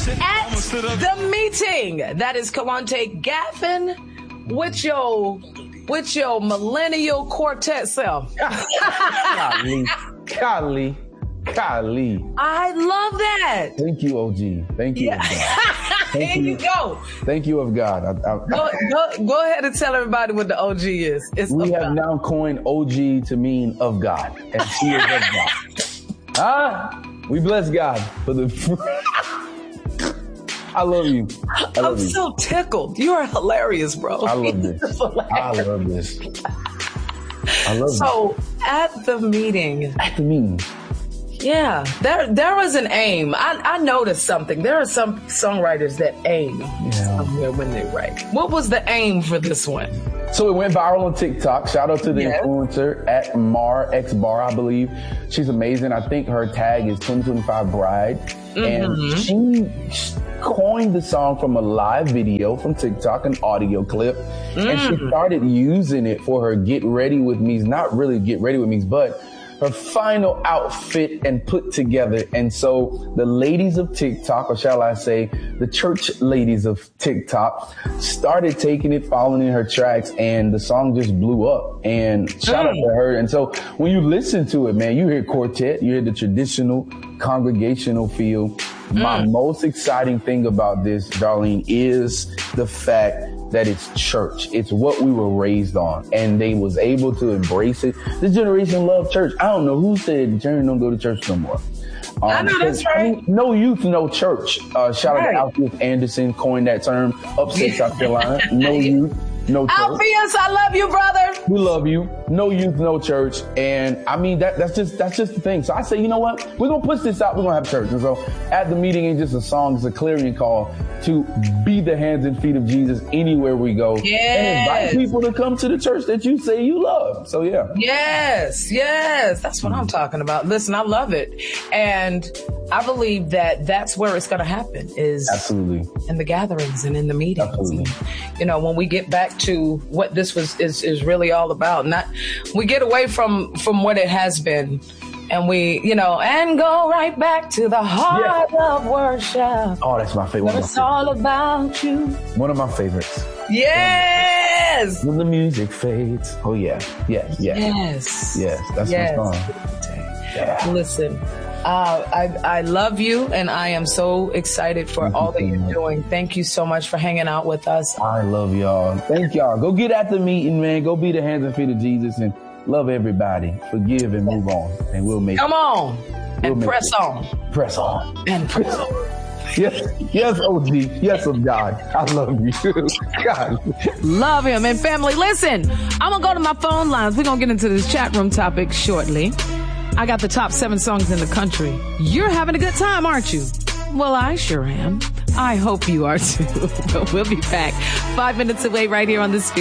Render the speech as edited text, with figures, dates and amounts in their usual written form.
At the meeting, that is Kawante Gaffin with your millennial quartet self. Golly. I love that. Thank you, OG. Thank you, of God. There you go. Thank you, of God. Go ahead and tell everybody what the OG is. We have now coined OG to mean of God, and she is of God. We bless God for the... I love you. I'm so tickled. You are hilarious, bro. I love this. I love this. So, at the meeting. Yeah, there was an aim. I noticed something. There are some songwriters that aim somewhere when they write. What was the aim for this one? So it went viral on TikTok. Shout out to the influencer at Mar X Bar, I believe. She's amazing. I think her tag is 2025 Bride. And she coined the song from a live video from TikTok, an audio clip. And she started using it for her Get Ready With Me's, not really Get Ready With Me's, but her final outfit and put together. And so the ladies of TikTok, or shall I say, the church ladies of TikTok, started taking it, following in her tracks, and the song just blew up. And shout out to her. And so when you listen to it, man, you hear quartet, you hear the traditional congregational feel. My most exciting thing about this, Darlene, is the fact that it's church. It's what we were raised on, and they was able to embrace it. This generation love church. I don't know who said the generation don't go to church no more. I know that's right. No youth, no church. Shout out to Alpheus Anderson, coined that term, upstate South Carolina. No youth, no church. Alpheus, I love you, brother. We love you. No youth, no church. And I mean, that's just the thing. So I say, you know what? We're going to push this out. We're going to have church. And so at the meeting ain't just a song. It's a clarion call to be the hands and feet of Jesus anywhere we go. Yes. And invite people to come to the church that you say you love. So yeah. Yes. That's what I'm talking about. Listen, I love it. And I believe that that's where it's going to happen is absolutely in the gatherings and in the meetings. Absolutely. And, when we get back to what this is really all about, we get away from what it has been. And we, and go right back to the heart of worship. Oh, that's my favorite. It's all about you. One of my favorites. Yes. When the music fades. Oh, yeah. Yes. That's my song. Yeah. Listen, I love you, and I am so excited for all that you're doing. Thank you so much for hanging out with us. I love y'all. Thank y'all. Go get at the meeting, man. Go be the hands and feet of Jesus and love everybody. Forgive and move on. And we'll make Come on. And press on. Press on. And press on. Yes, OG. Yes, of God. I love you. God. Love him. And family, listen, I'm going to go to my phone lines. We're going to get into this chat room topic shortly. I got the top 7 songs in the country. You're having a good time, aren't you? Well, I sure am. I hope you are too. But we'll be back 5 minutes away right here on this.